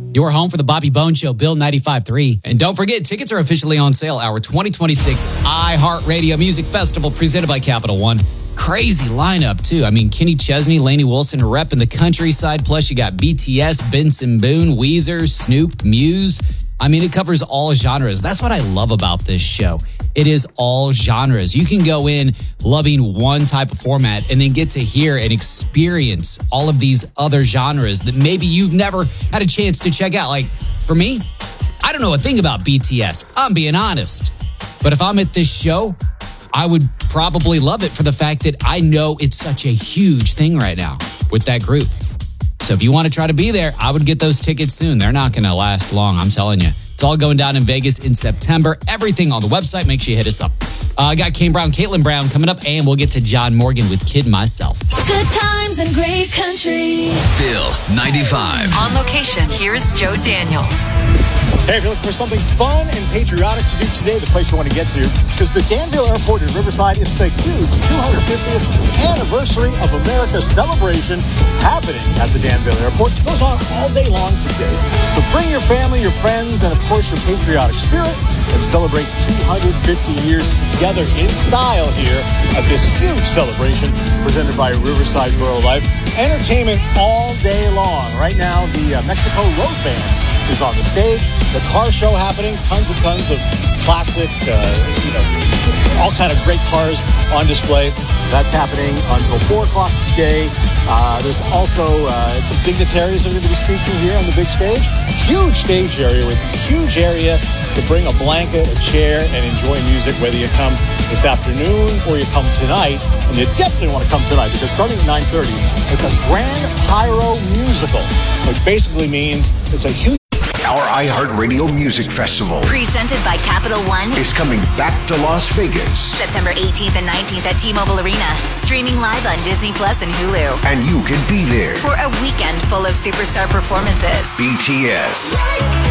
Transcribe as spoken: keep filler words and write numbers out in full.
Your home for the Bobby Bone Show, Bill ninety-five point three. And don't forget, tickets are officially on sale. Our twenty twenty-six iHeartRadio Music Festival presented by Capital One. Crazy lineup, too. I mean, Kenny Chesney, Lainey Wilson repping the countryside. Plus, you got B T S, Benson Boone, Weezer, Snoop, Muse. I mean, it covers all genres. That's what I love about this show. It is all genres. You can go in loving one type of format and then get to hear and experience all of these other genres that maybe you've never had a chance to check out. Like, for me, I don't know a thing about B T S. I'm being honest. But if I'm at this show, I would probably love it for the fact that I know it's such a huge thing right now with that group. So if you want to try to be there, I would get those tickets soon. They're not going to last long, I'm telling you. It's all going down in Vegas in September. Everything on the website. Make sure you hit us up. I uh, got Kane Brown, Caitlin Brown coming up, and we'll get to John Morgan with Kid Myself. Good times and great country. Bill ninety-five. On location, here's Joe Daniels. Hey, if you're looking for something fun and patriotic to do today, the place you want to get to is the Danville Airport in Riverside. It's the huge two hundred fiftieth anniversary of America's celebration happening at the Danville Airport. It goes on all day long today. So bring your family, your friends, and of course your patriotic spirit and celebrate two hundred fifty years together in style here at this huge celebration presented by Riverside Rural Life. Entertainment all day long. Right now, the uh, Mexico Road Band is on the stage. The car show happening, tons and tons of classic, uh, you know, all kind of great cars on display. That's happening until four o'clock today. Uh, there's also uh, some dignitaries that are going to be speaking here on the big stage. Huge stage area with huge area to bring a blanket, a chair, and enjoy music, whether you come this afternoon or you come tonight. And you definitely want to come tonight because starting at nine thirty, it's a Grand Pyro Musical, which basically means it's a huge... Our iHeartRadio Music Festival, Presented by Capital One, is coming back to Las Vegas. September eighteenth and nineteenth at T-Mobile Arena. Streaming live on Disney Plus and Hulu. And you can be there. For a weekend full of superstar performances. B T S,